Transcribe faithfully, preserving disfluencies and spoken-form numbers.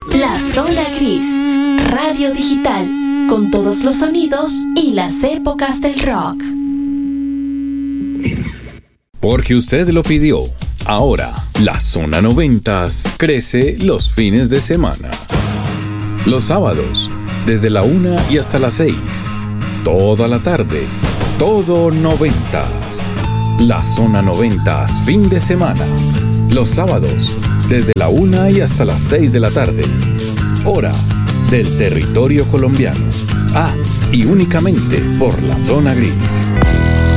La Zona Gris, radio digital, con todos los sonidos y las épocas del rock. Porque usted lo pidió. Ahora, la Zona Noventas crece los fines de semana. Los sábados, desde la una y hasta las seis. Toda la tarde, todo noventas. La Zona Noventas, fin de semana. Los sábados, desde la una y hasta las seis de la tarde. Hora del territorio colombiano. Ah, y únicamente por la Zona Gris.